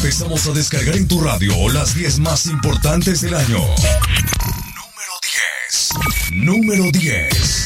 empezamos a descargar en tu radio las 10 más importantes del año. Número 10.